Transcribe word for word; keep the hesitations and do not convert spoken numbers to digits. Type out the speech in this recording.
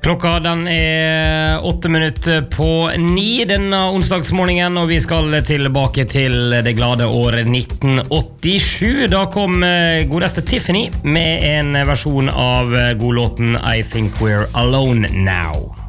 Klokka den er åtte minutter på ni denne onsdagsmorgenen, og vi skal tilbake til det glade året nitten åttisju. Da kom godeste Tiffany med en versjon av godlåten I Think We're Alone Now.